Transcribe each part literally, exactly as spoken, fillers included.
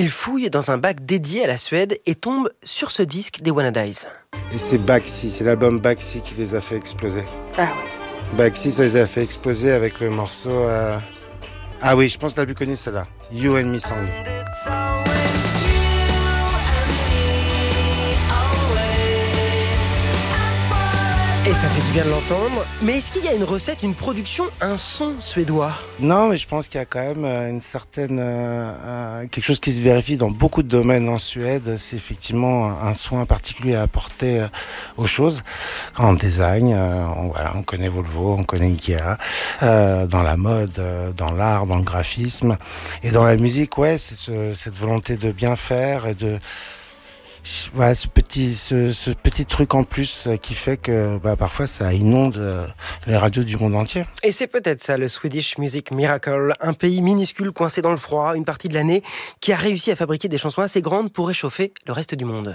Il fouille dans un bac dédié à la Suède et tombe sur ce disque des Wannadies. Et c'est Baxi, c'est l'album Baxi qui les a fait exploser. Ah ouais. Baxi, ça les a fait exploser avec le morceau... Euh... Ah oui, je pense que la plus connue, c'est celle-là. You and Me Song. Et ça fait du bien de l'entendre. Mais est-ce qu'il y a une recette, une production, un son suédois ? Non, mais je pense qu'il y a quand même une certaine... Euh, euh, quelque chose qui se vérifie dans beaucoup de domaines en Suède. C'est effectivement un soin particulier à apporter euh, aux choses. En design, euh, on, voilà, on connaît Volvo, on connaît Ikea. Euh, dans la mode, euh, dans l'art, dans le graphisme. Et dans la musique, ouais, c'est ce, cette volonté de bien faire et de... Voilà, ce petit, ce, ce petit truc en plus qui fait que bah, parfois ça inonde les radios du monde entier. Et c'est peut-être ça, le Swedish Music Miracle, un pays minuscule coincé dans le froid, une partie de l'année, qui a réussi à fabriquer des chansons assez grandes pour réchauffer le reste du monde.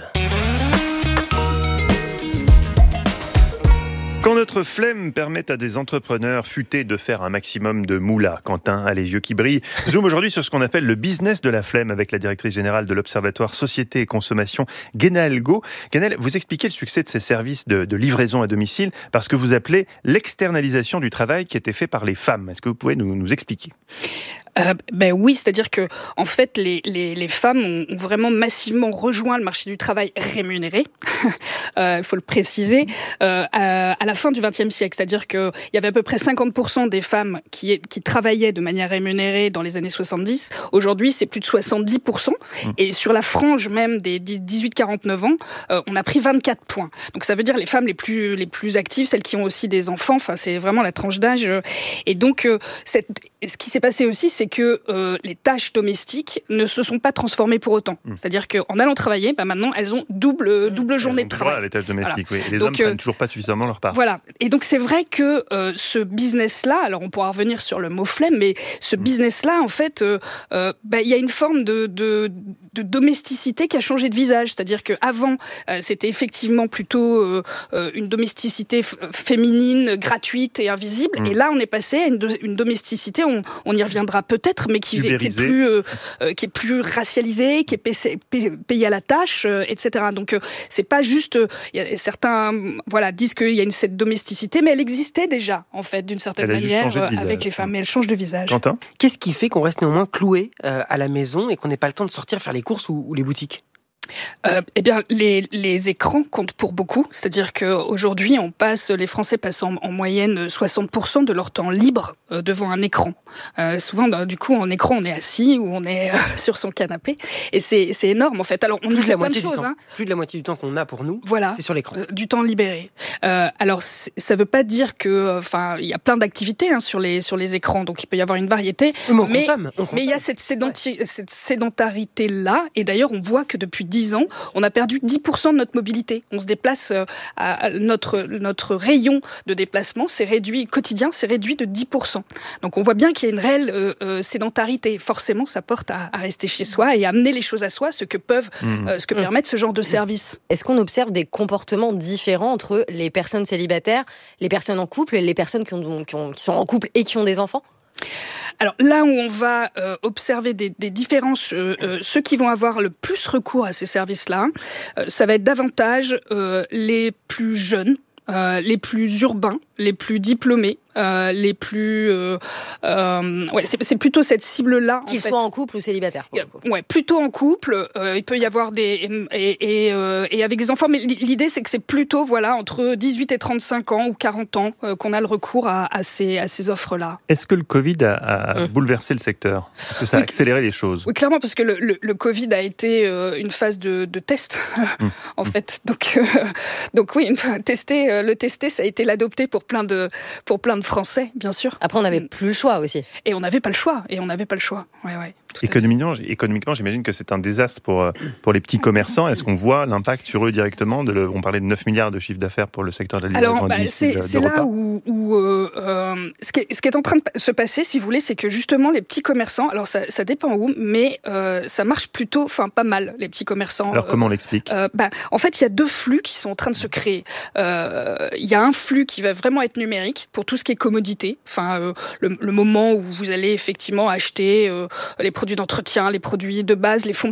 Quand notre flemme permet à des entrepreneurs futés de faire un maximum de moula, Quentin a les yeux qui brillent. Zoom aujourd'hui sur ce qu'on appelle le business de la flemme avec la directrice générale de l'Observatoire Société et Consommation, Guénal Go. Guénal, vous expliquez le succès de ces services de, de livraison à domicile parce que vous appelez l'externalisation du travail qui était fait par les femmes. Est-ce que vous pouvez nous, nous expliquer ? Euh, ben oui, c'est-à-dire que en fait les les, les femmes ont, ont vraiment massivement rejoint le marché du travail rémunéré. Il euh, faut le préciser. Euh, à, à la fin du vingtième siècle, c'est-à-dire que il y avait à peu près cinquante pour cent des femmes qui qui travaillaient de manière rémunérée dans les années soixante-dix. Aujourd'hui, c'est plus de soixante-dix pour cent. Mmh. Et sur la frange même des dix-huit quarante-neuf ans, euh, on a pris vingt-quatre points. Donc ça veut dire les femmes les plus les plus actives, celles qui ont aussi des enfants. Enfin, c'est vraiment la tranche d'âge. Et donc euh, cette, ce qui s'est passé aussi, c'est c'est que euh, les tâches domestiques ne se sont pas transformées pour autant. Mmh. C'est-à-dire qu'en allant travailler, bah maintenant, elles ont double, double journée elles ont de travail. Droit, les tâches domestiques, voilà. Oui. Et les donc, hommes ne euh, prennent toujours pas suffisamment leur part. Voilà. Et donc, c'est vrai que euh, ce business-là, alors on pourra revenir sur le mot flemme, mais ce mmh. business-là, en fait, il euh, euh, bah, y a une forme de, de, de domesticité qui a changé de visage. C'est-à-dire qu'avant, euh, c'était effectivement plutôt euh, une domesticité f- féminine, gratuite et invisible. Mmh. Et là, on est passé à une, do- une domesticité, on, on y reviendra peut-être, mais qui, qui est plus, euh, euh, qui est plus racialisée, qui est payée, payée à la tâche, euh, et cetera. Donc, euh, c'est pas juste. Euh, y a certains, voilà, disent qu'il y a une cette domesticité, mais elle existait déjà, en fait, d'une certaine manière, euh, avec les femmes. Mais elle change de visage. Quentin ? Qu'est-ce qui fait qu'on reste néanmoins cloué euh, à la maison et qu'on n'ait pas le temps de sortir faire les courses ou, ou les boutiques ? Euh, eh bien, les, les écrans comptent pour beaucoup. C'est-à-dire qu'aujourd'hui, on passe, les Français passent en, en moyenne soixante pour cent de leur temps libre euh, devant un écran. Euh, souvent, bah, du coup, en écran, on est assis ou on est euh, sur son canapé. Et c'est, c'est énorme, en fait. Alors, on y fait plein de choses. Hein. Plus de la moitié du temps qu'on a pour nous, voilà, c'est sur l'écran. Euh, du temps libéré. Euh, alors, ça ne veut pas dire que... Enfin, il y a plein d'activités hein, sur, les, sur les écrans, donc il peut y avoir une variété. Mais on mais consomme, on mais il y a cette, sédenti- ouais. cette sédentarité-là. Et d'ailleurs, on voit que depuis dix ans, on a perdu dix pour cent de notre mobilité. On se déplace à notre, notre rayon de déplacement, c'est réduit, quotidien, c'est réduit de dix pour cent. Donc on voit bien qu'il y a une réelle euh, sédentarité. Forcément, ça porte à, à rester chez soi et à amener les choses à soi, ce que peuvent, mmh. euh, ce que mmh. permettent ce genre de services. Est-ce qu'on observe des comportements différents entre les personnes célibataires, les personnes en couple et les personnes qui, ont, qui, ont, qui sont en couple et qui ont des enfants ? Alors là où on va euh, observer des, des différences, euh, euh, ceux qui vont avoir le plus recours à ces services-là, euh, ça va être davantage euh, les plus jeunes, euh, les plus urbains, les plus diplômés, euh, les plus... Euh, euh, ouais, c'est, c'est plutôt cette cible-là. Qu'ils soient en couple ou célibataires. Ouais, plutôt en couple. Euh, il peut y avoir des... Et, et, euh, et avec des enfants, mais l'idée, c'est que c'est plutôt voilà, entre dix-huit et trente-cinq ans ou quarante ans euh, qu'on a le recours à, à, ces, à ces offres-là. Est-ce que le Covid a, a mmh. bouleversé le secteur ? Est-ce que ça a oui, accéléré les choses ? Oui, clairement, parce que le, le, le Covid a été euh, une phase de, de test, mmh. en mmh. fait. Donc, euh, donc oui, une fois testé, euh, le tester, ça a été l'adopter pour plein de, pour plein de Français, bien sûr. Après, on n'avait plus le choix aussi. Et on n'avait pas le choix. Et on n'avait pas le choix. Ouais, ouais. Économiquement, économiquement, j'imagine que c'est un désastre pour, pour les petits commerçants. Est-ce qu'on voit l'impact sur eux directement de le, on parlait de neuf milliards de chiffre d'affaires pour le secteur de la livraison Alors, bah, c'est, c'est là où, où euh, euh, ce, qui est, ce qui est en train de se passer, si vous voulez, c'est que justement les petits commerçants, alors ça, ça dépend où, mais euh, ça marche plutôt, enfin pas mal, les petits commerçants. Alors, comment on l'explique ? euh, bah, En fait, il y a deux flux qui sont en train de se créer. Euh, il y a un flux qui va vraiment être numérique pour tout ce qui est commodité, enfin euh, le, le moment où vous allez effectivement acheter euh, les produits d'entretien, les produits de base, les fonds